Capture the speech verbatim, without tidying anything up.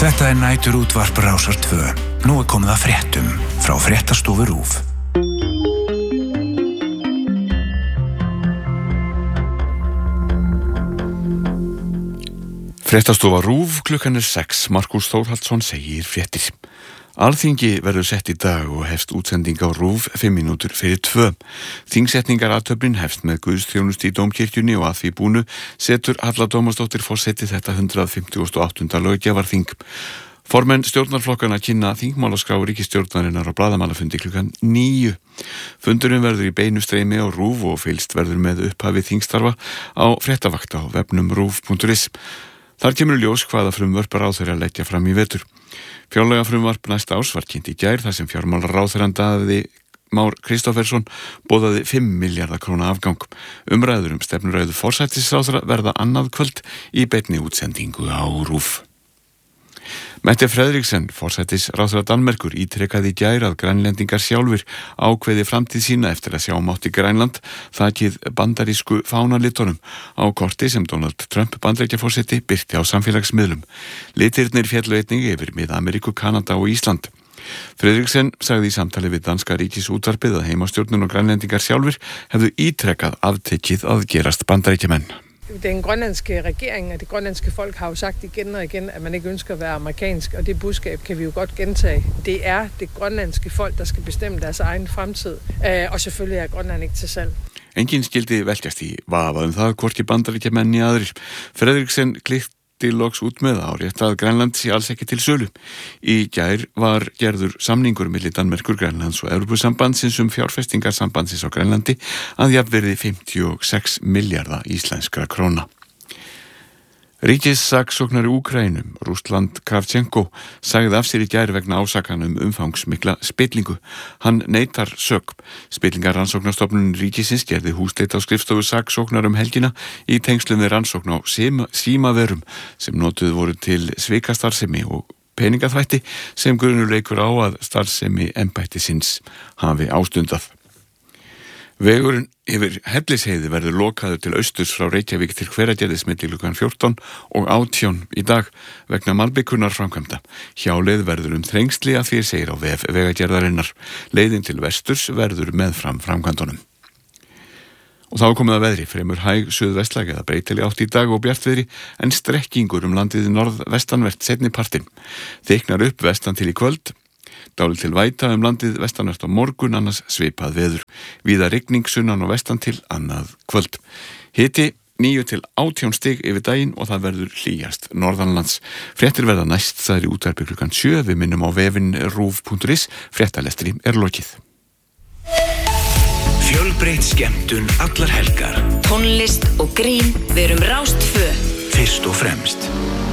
Þetta er nætur útvarp Rásar tvö. Nú er komið að fréttum frá fréttastofu RÚV. Fréttastofa RÚV, klukkan er sex. Markús Þórhallsson segir fréttir. Alþingi verður sett í dag og hefst útsending á RÚV fimm mínútur fyrir tvö. Þingsetningarathöfnin hefst með guðsþjónustu í Dómkirkjunni og að því búnu setur Halla Tómasdóttir forseti þetta hundrað fimmtugasta og áttunda löggjafarþing. Formenn stjórnarflokkana kynna þingmálaskrá ríkisstjórnarinnar á blaðamannafundi klukkan níu. Fundurinn verður í beinu streymi á RÚV og fylgst verður með upphafi þingstarfa á fréttavakt á vefnum rúv punktur is. Þar kemur ljós hvaða frumvörp ráðherra leggja fram í vetur. Fjárlaga frumvarp næsta árs var kynnt í gær þar sem fjármálaráðherrann Daði Már Kristófersson boðaði fimm milljarða króna afgang. Umræður um stefnuræðu forsætisráðherra verða annað kvöld í beinni útsendingu á RÚV. Mette Frederiksen, forsætisráðherra Danmerkur, ítrekkaði í gær að grænlendingar sjálfir ákveði framtíð sína eftir að sjá mátti Grænland þakið bandarísku fánalitunum á korti sem Donald Trump Bandaríkjaforseti birti á samfélagsmiðlum. Litirnir féllu einnig yfir Mið-Ameríku, Kanada og Ísland. Frederiksen sagði í samtali við danska ríkisútvarpið að heimastjórnun og grænlendingar sjálfir hefðu ítrekkað aftekið að gerast bandaríkjamenn. Den grønlandske regering og det grønlandske folk har jo sagt igen og igen, at man ikke ønsker at være amerikansk, og det budskab kan vi jo godt gentage. Det er det grønlandske folk, der skal bestemme deres egen fremtid, og selvfølgelig er Grønland ikke til salg. Engin skildi velkjast í vafa um það hvorki bandaríkjamenn né aðrir. Frederiksen klikt loks út með árétt að Grænland sé alls ekki til sölu. Í gær var gerður samningur milli Danmerkur, Grænlands og Evrópusambandsins um fjárfestingarsambandsins á Grænlandi að jafnvirði fimmtíu og sex milljarða íslenskra króna. Ríkissaksóknari Úkraínum, Rusland Kravchenko, sagði af sér í gær vegna ásakana um umfangsmikla spillingu. Hann neitar sök. Spillingarrannsóknarstofnunin ríkisins gerði húsleit á skrifstofu saksóknar um helgina í tengslum við rannsókn á símaverum sem notuð voru til svikastarfsemi og peningaþvætti sem grunur leikur á að starfsemi embættisins hafi ástundað. Vegurinn yfir Hellisheiði verður lokaður til austurs frá Reykjavík til Hveragerðis milli klukkan fjórtán og átján í dag vegna malbikunar framkvæmda. Hjáleið verður um þrengsli að því segir á vef Vegagerðarinnar. Leiðin til vesturs verður meðfram framkvæmdunum. Og þá komið að veðri, fremur hæg suðvestlæg eða breytileg átt í dag og bjartviðri en strekkingur um landið norðvestanvert seinni partinn. Þyknar upp vestan til í kvöld. Dálítil væta um landið vestanvert á morgun, annars svipað veður. Víða rigning sunnan og vestan til annað kvöld. Hiti níu til átján stig yfir daginn og það verður hlýjast norðanlands. Fréttir verða næst, það er í útvarpi klukkan sjö. Við minnum á vefinn rúv punktur is. Fréttalestri er lokið. Fjölbreytt skemmtun allar helgar. Tónlist og grín, við erum Rás tvö. Fyrst og fremst.